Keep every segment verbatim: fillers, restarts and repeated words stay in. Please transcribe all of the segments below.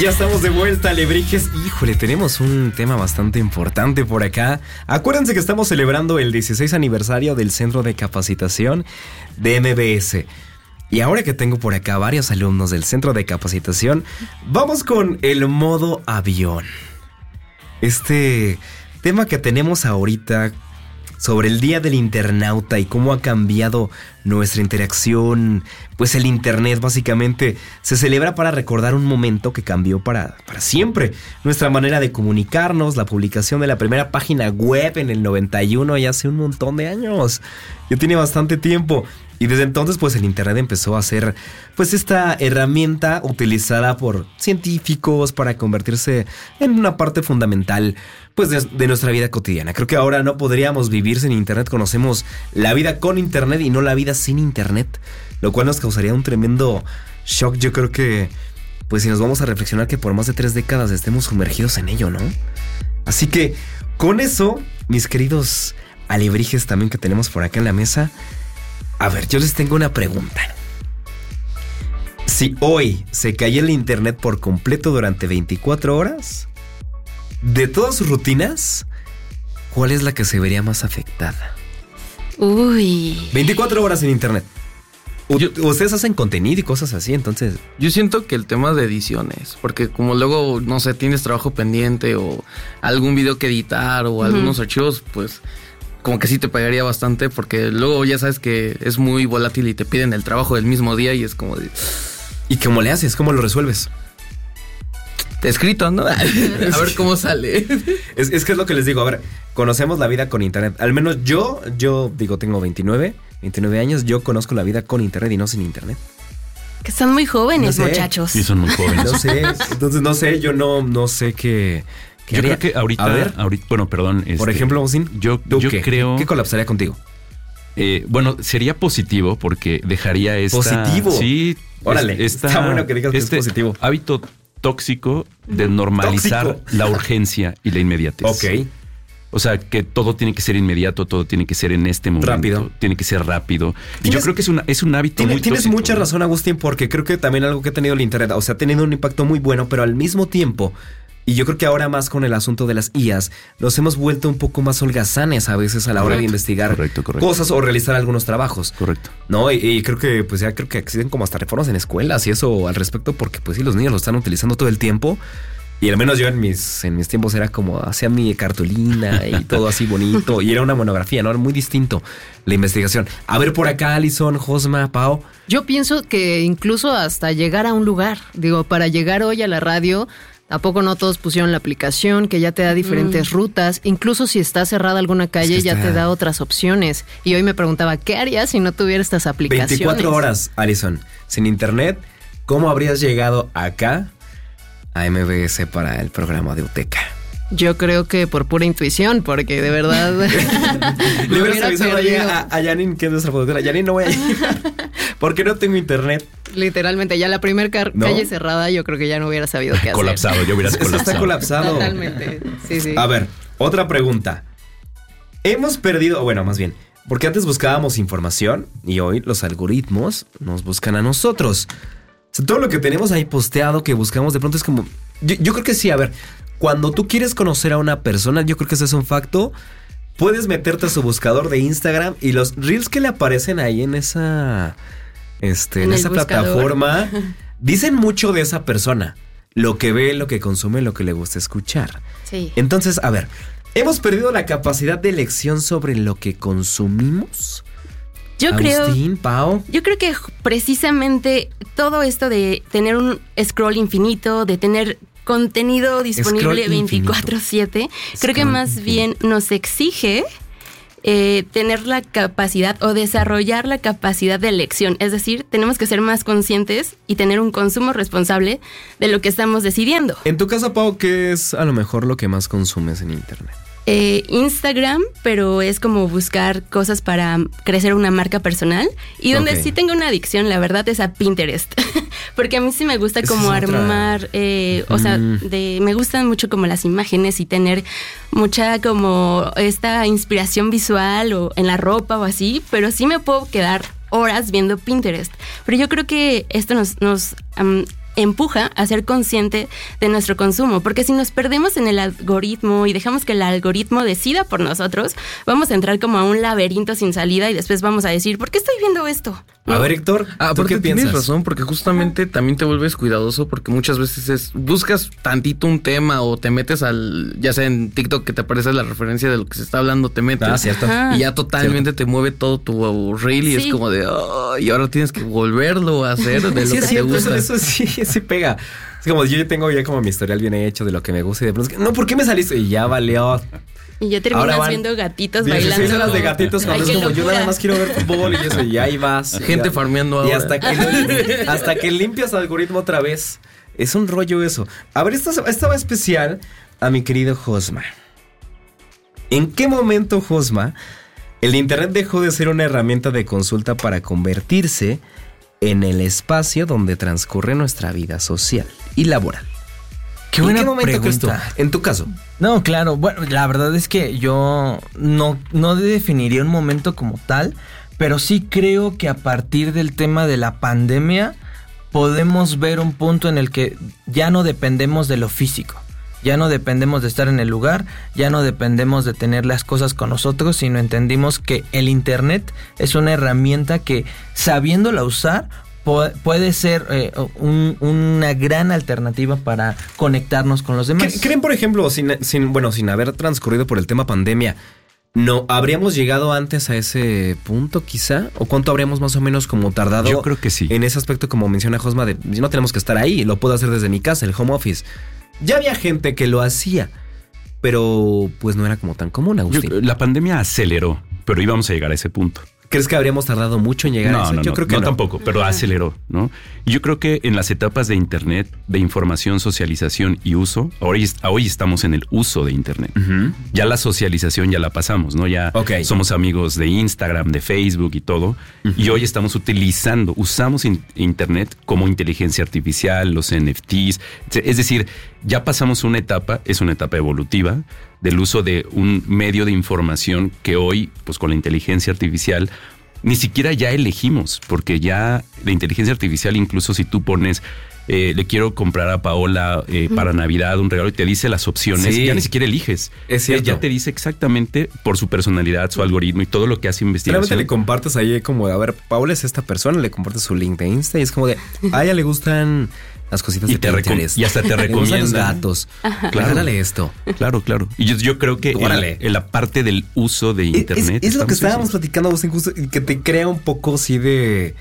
Ya estamos de vuelta, Alebrijes. Híjole, tenemos un tema bastante importante por acá. Acuérdense que estamos celebrando el dieciséis aniversario del Centro de Capacitación de M B S. Y ahora que tengo por acá varios alumnos del Centro de Capacitación, vamos con el modo avión. Este tema que tenemos ahorita sobre el Día del Internauta y cómo ha cambiado nuestra interacción, pues el internet básicamente se celebra para recordar un momento que cambió para, para siempre. Nuestra manera de comunicarnos, la publicación de la primera página web en el noventa y uno, ya hace un montón de años. Ya tiene bastante tiempo. Y desde entonces, pues el internet empezó a ser, pues esta herramienta utilizada por científicos para convertirse en una parte fundamental, pues de, de nuestra vida cotidiana. Creo que ahora no podríamos vivir sin internet. Conocemos la vida con internet y no la vida sin internet, lo cual nos causaría un tremendo shock. Yo creo que, pues si nos vamos a reflexionar que por más de tres décadas estemos sumergidos en ello, ¿no? Así que con eso, mis queridos alebrijes también que tenemos por acá en la mesa, a ver, yo les tengo una pregunta. Si hoy se cayera el internet por completo durante veinticuatro horas, de todas sus rutinas, ¿cuál es la que se vería más afectada? Uy. veinticuatro horas sin internet. U- Yo- Ustedes hacen contenido y cosas así, entonces... Yo siento que el tema de ediciones, porque como luego, no sé, tienes trabajo pendiente o algún video que editar o algunos archivos, pues como que sí te pagaría bastante, porque luego ya sabes que es muy volátil y te piden el trabajo del mismo día y es como de... ¿Y cómo le haces? ¿Cómo lo resuelves? Te he escrito, ¿no? A ver cómo sale. Es, es que es lo que les digo, a ver, conocemos la vida con internet. Al menos yo, yo digo, tengo veintinueve años, yo conozco la vida con internet y no sin internet. Que están muy jóvenes, No sé. muchachos. Sí, son muy jóvenes. No sé, entonces no sé, yo no, no sé qué... qué Yo haría. creo que ahorita, A ver, ahorita bueno, perdón. por este, ejemplo, Bocín, yo, ¿tú yo qué? creo... ¿Qué colapsaría contigo? eh, bueno, sería positivo porque dejaría esta... ¿Positivo? Sí. Órale, es- esta- está bueno que digas que es este positivo. hábito tóxico de normalizar Tóxico. la urgencia y la inmediatez. Ok. O sea, que todo tiene que ser inmediato, todo tiene que ser en este momento. Rápido. Tiene que ser rápido. Y yo Tienes- creo que es, una, es un hábito Tienes, muy tienes tóxico, mucha ¿no? razón, Agustín, porque creo que también algo que ha tenido el internet, o sea, ha tenido un impacto muy bueno, pero al mismo tiempo, y yo creo que ahora más con el asunto de las I As, nos hemos vuelto un poco más holgazanes a veces a la hora de Correcto, investigar correcto, correcto. cosas o realizar algunos trabajos. Correcto. No, y, y creo que pues ya creo que existen como hasta reformas en escuelas y eso al respecto, porque pues sí, los niños lo están utilizando todo el tiempo. Y al menos yo en mis, en mis tiempos era como hacía mi cartulina y todo así bonito. Y era una monografía, ¿no? Era muy distinto la investigación. A ver por acá, Alison, Josma, Pau. Yo pienso que incluso hasta llegar a un lugar, digo, para llegar hoy a la radio, ¿a poco no todos pusieron la aplicación que ya te da diferentes rutas? Incluso si está cerrada alguna calle, Es que ya está- te da otras opciones. Y hoy me preguntaba, ¿qué harías si no tuviera estas aplicaciones? veinticuatro horas, Alison, sin internet. ¿Cómo habrías llegado acá a M B S para el programa de Uteca? Yo creo que por pura intuición, porque de verdad... Le me hubieras hubiera avisado perdido. ayer a, a Janine, que es nuestra productora. Janine, no voy a llegar porque no tengo internet. Literalmente, ya la primera car- ¿No? calle cerrada, yo creo que ya no hubiera sabido qué hacer. Colapsado, yo hubieras Eso está colapsado. colapsado. Totalmente, sí, sí. A ver, otra pregunta. Hemos perdido, bueno, más bien, porque antes buscábamos información y hoy los algoritmos nos buscan a nosotros. O sea, todo lo que tenemos ahí posteado que buscamos de pronto es como... Yo, yo creo que sí, a ver, cuando tú quieres conocer a una persona, yo creo que ese es un facto, puedes meterte a su buscador de Instagram y los reels que le aparecen ahí en esa... Este, en, En el esa buscador. plataforma dicen mucho de esa persona. Lo que ve, lo que consume, lo que le gusta escuchar. Sí. Entonces, a ver, ¿hemos perdido la capacidad de elección sobre lo que consumimos? Yo creo... Agustín, Pau. Yo creo que precisamente todo esto de tener un scroll infinito, de tener contenido disponible Scroll veinticuatro siete, creo que Scroll más infinito. bien nos exige eh, tener la capacidad o desarrollar la capacidad de elección. Es decir, tenemos que ser más conscientes y tener un consumo responsable de lo que estamos decidiendo. En tu caso, Pau, ¿qué es a lo mejor lo que más consumes en internet? Eh, Instagram, pero es como buscar cosas para crecer una marca personal. Y donde Ok. sí tengo una adicción, la verdad, es a Pinterest. Porque a mí sí me gusta Esa como es otra. armar, eh, o sea, Mm. de, me gustan mucho como las imágenes y tener mucha como esta inspiración visual o en la ropa o así, pero sí me puedo quedar horas viendo Pinterest. Pero yo creo que esto nos, nos um, empuja a ser consciente de nuestro consumo, porque si nos perdemos en el algoritmo y dejamos que el algoritmo decida por nosotros, vamos a entrar como a un laberinto sin salida y después vamos a decir, ¿por qué estoy viendo esto? ¿No? A ver, Héctor, ah, ¿tú qué piensas? Tienes razón, porque justamente también te vuelves cuidadoso, porque muchas veces es, buscas tantito un tema o te metes al, ya sea en TikTok que te aparece la referencia de lo que se está hablando, te metes ah, cierto. y ya totalmente cierto. Te mueve todo tu reel y sí. Es como de, oh, y ahora tienes que volverlo a hacer de lo sí, que sí, te gusta. Eso, eso sí, sí pega. Es como yo tengo ya como mi historial bien hecho de lo que me gusta y de pronto, no, ¿por qué me saliste? Y ya valió. Y ya terminas van, viendo gatitos bailando. dieciséis horas de gatitos cuando Ay, es como locura. Yo nada más quiero ver fútbol y eso, y ahí vas. Gente ya. farmeando ahora. Y hasta que, hasta que limpias algoritmo otra vez. Es un rollo eso. A ver, esta, esta va especial a mi querido Josma. ¿En qué momento, Josma, el internet dejó de ser una herramienta de consulta para convertirse en el espacio donde transcurre nuestra vida social y laboral? Qué buena ¿En qué momento pregunta. Crees tú? En tu caso. No, claro. Bueno, la verdad es que yo no, no definiría un momento como tal, pero sí creo que a partir del tema de la pandemia podemos ver un punto en el que ya no dependemos de lo físico. Ya no dependemos de estar en el lugar, ya no dependemos de tener las cosas con nosotros, sino entendimos que el internet es una herramienta que, sabiéndola usar, puede ser eh, un, una gran alternativa para conectarnos con los demás. ¿Creen, por ejemplo, sin, sin, bueno, sin haber transcurrido por el tema pandemia, no habríamos llegado antes a ese punto quizá? ¿O cuánto habríamos más o menos como tardado? Yo creo que sí. En ese aspecto, como menciona Josma, de no tenemos que estar ahí, lo puedo hacer desde mi casa, el home office. Ya había gente que lo hacía, pero pues no era como tan común, Agustín. Yo, la pandemia aceleró, pero íbamos a llegar a ese punto. ¿Crees que habríamos tardado mucho en llegar no, a eso? No, yo no, creo que no, no. tampoco, pero aceleró, ¿no? Y yo creo que en las etapas de Internet, de información, socialización y uso, hoy, hoy estamos en el uso de Internet. Uh-huh. Ya la socialización ya la pasamos, ¿no? Ya okay. somos amigos de Instagram, de Facebook y todo. Uh-huh. Y hoy estamos utilizando, usamos in- Internet como inteligencia artificial, los N F Ts. Es decir, ya pasamos una etapa, es una etapa evolutiva, del uso de un medio de información que hoy, pues con la inteligencia artificial, ni siquiera ya elegimos, porque ya la inteligencia artificial, incluso si tú pones, eh, le quiero comprar a Paola eh, uh-huh. para Navidad un regalo y te dice las opciones, sí. ya ni siquiera eliges. Es cierto. Ya te dice exactamente por su personalidad, su algoritmo y todo lo que hace investigación. Realmente le compartes ahí como, a ver, Paola es esta persona, le compartes su link de Insta y es como de, a ella le gustan las cositas y de te Pinterest. Y hasta te recomienda los gatos. Claro. Dale esto. Claro, claro. Y yo, yo creo que en la, en la parte del uso de Internet. Es, es lo que estábamos eso. platicando, Agustín, justo, que te crea un poco así de.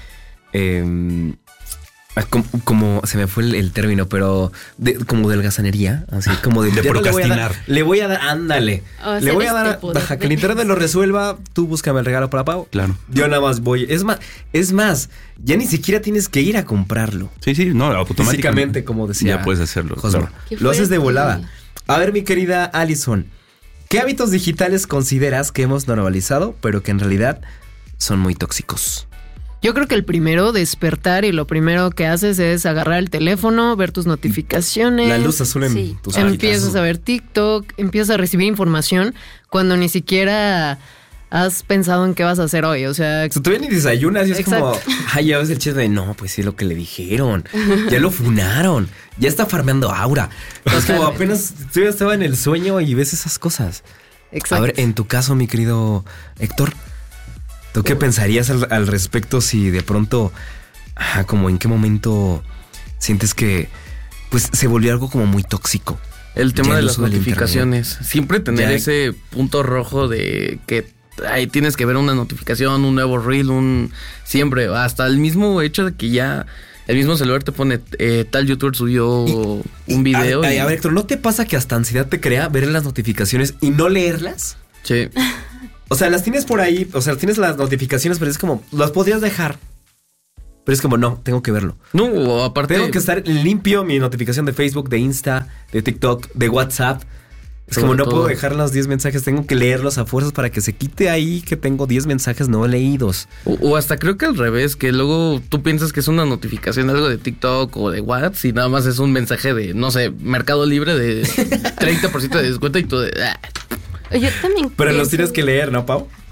Eh, como, como se me fue el, el término, pero de, como de holgazanería, así como de, de procrastinar. Le voy a dar, ándale. O le voy a dar, este baja, que el internet lo resuelva. Tú búscame el regalo para Pau. Claro. Yo nada más voy. Es más, es más, ya ni siquiera tienes que ir a comprarlo. Sí, sí, no, automáticamente. Físicamente, como decía. Ya puedes hacerlo. Claro. Lo haces de volada. A ver, mi querida Alison, ¿qué hábitos digitales consideras que hemos normalizado, pero que en realidad son muy tóxicos? Yo creo que el primero, despertar, y lo primero que haces es agarrar el teléfono, ver tus notificaciones. La luz azul en sí. tus hábitos. Empiezas a ver TikTok, empiezas a recibir información cuando ni siquiera has pensado en qué vas a hacer hoy. O sea, o sea tú ya ni desayunas y es Exacto. como, ay, ya ves el chisme de, no, pues sí, lo que le dijeron. Ya lo funaron. Ya está farmeando aura. Es como apenas tú ya estaba en el sueño y ves esas cosas. Exacto. A ver, en tu caso, mi querido Héctor, ¿tú qué pensarías al, al respecto si de pronto, ajá, como en qué momento sientes que pues se volvió algo como muy tóxico? El tema de las notificaciones. Siempre tener ya. ese punto rojo de que ahí tienes que ver una notificación, un nuevo reel, un siempre, hasta el mismo hecho de que ya el mismo celular te pone eh, tal youtuber subió y, un video. A, y... a ver, Héctor, ¿no te pasa que hasta ansiedad te crea ver las notificaciones y no leerlas? Sí. O sea, las tienes por ahí, o sea, tienes las notificaciones, pero es como, las podrías dejar. Pero es como, no, tengo que verlo. No, aparte... Tengo que estar limpio mi notificación de Facebook, de Insta, de TikTok, de WhatsApp. Es como, no todo. Puedo dejar los diez mensajes, tengo que leerlos a fuerzas para que se quite ahí que tengo diez mensajes no leídos. O, o hasta creo que al revés, que luego tú piensas que es una notificación, algo de TikTok o de WhatsApp, y nada más es un mensaje de, no sé, Mercado Libre de treinta por ciento de descuento y tú de... Ah. Yo también Pero los tienes que leer, ¿no, Pau?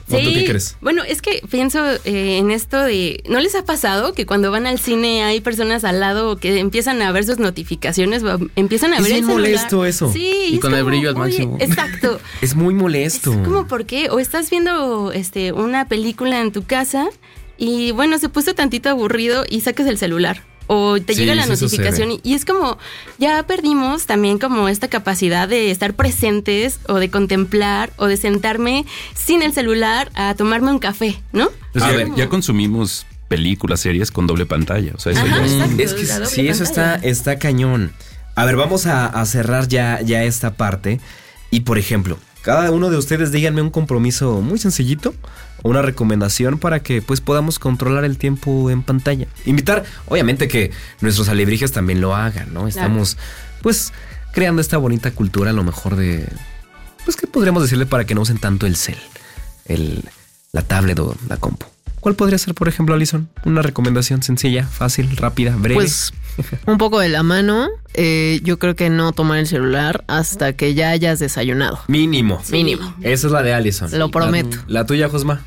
¿O tú qué crees? Bueno, es que pienso eh, en esto de... ¿No les ha pasado que cuando van al cine hay personas al lado que empiezan a ver sus notificaciones o empiezan a es ver el bien celular? molesto eso. Sí. Y con como, el brillo al oye, máximo. Exacto. Es muy molesto. Es como, ¿por qué? O estás viendo este, una película en tu casa y, bueno, se puso tantito aburrido y sacas el celular. O te Sí, llega la sí notificación y, y es como, ya perdimos también como esta capacidad de estar presentes o de contemplar o de sentarme sin el celular a tomarme un café, ¿no? Pues A ya, ver. ya consumimos películas, series con doble pantalla. O sea, eso Ajá, ya es- exacto, Es que la doble sí, eso está, pantalla. está cañón. A ver, vamos a, a cerrar ya, ya esta parte. Y por ejemplo, cada uno de ustedes díganme un compromiso muy sencillito, una recomendación para que pues podamos controlar el tiempo en pantalla. Invitar, obviamente que nuestros alebrijes también lo hagan, ¿no? Estamos pues creando esta bonita cultura a lo mejor de... Pues qué podríamos decirle para que no usen tanto el cel, el, la tablet o la compu. ¿Cuál podría ser, por ejemplo, Alison? Una recomendación sencilla, fácil, rápida, breve. Pues un poco de la mano, eh, yo creo que no tomar el celular hasta que ya hayas desayunado. Mínimo. Mínimo. Esa es la de Alison. Lo prometo. La, la tuya, Josma.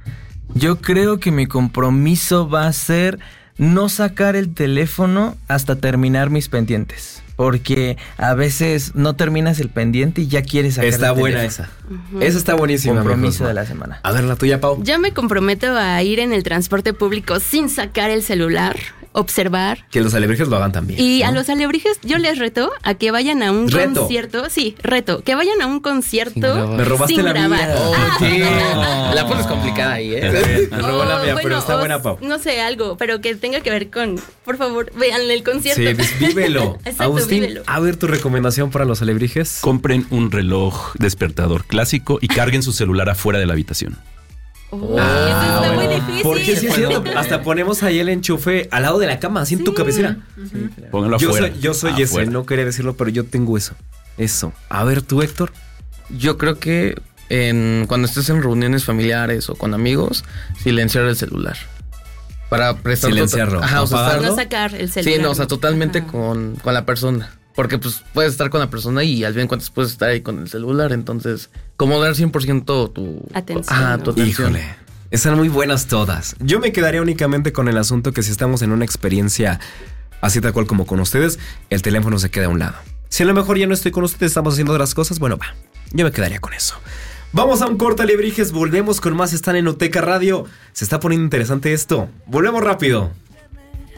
Yo creo que mi compromiso va a ser no sacar el teléfono hasta terminar mis pendientes. Porque a veces no terminas el pendiente y ya quieres sacar Está el buena teléfono. esa. Esa está buenísima. mi Compromiso Josma. de la semana. A ver, la tuya, Pau. Yo me comprometo a ir en el transporte público sin sacar el celular, observar. Que los alebrijes lo hagan también. Y ¿no? a los alebrijes yo les reto a que vayan a un ¿Reto? concierto. Sí, reto. Que vayan a un concierto grabar. Me robaste sin la grabar. mía. Ah, Oye, no. la pones complicada ahí, ¿eh? Me robó la o, mía, pero bueno, está o buena, s- Pau. No sé, algo, pero que tenga que ver con, por favor, vean el concierto. Sí, pues, vívelo. Exacto, Agustín, vívelo. a ver tu recomendación para los alebrijes. Compren un reloj despertador clásico y carguen su celular afuera de la habitación. Oh, Ah, eso está bueno. muy difícil. Porque sí es cierto, hasta ponemos ahí el enchufe al lado de la cama, así en tu cabecera. Pónganlo Yo afuera. soy, yo soy ese, Afuera. no quería decirlo, pero yo tengo eso. Eso. A ver, tú, Héctor. Yo creo que en, cuando estés en reuniones familiares o con amigos, silenciar el celular. Para prestar Silenciarlo, Ajá, o sea, apagarlo. estar- No sacar el celular. Sí, no, o sea, totalmente Ajá. con, con la persona. Porque pues puedes estar con la persona y al bien cuentas puedes estar ahí con el celular. Entonces, como dar cien por ciento tu Atención, Ajá, ¿no? tu atención. Híjole. Están muy buenas todas. Yo me quedaría únicamente con el asunto que si estamos en una experiencia así tal cual como con ustedes, el teléfono se queda a un lado. Si a lo mejor ya no estoy con ustedes, estamos haciendo otras cosas, bueno, va. Yo me quedaría con eso. Vamos a un corte, alebrijes. Volvemos con más. Están en Uteca Radio. Se está poniendo interesante esto. Volvemos rápido.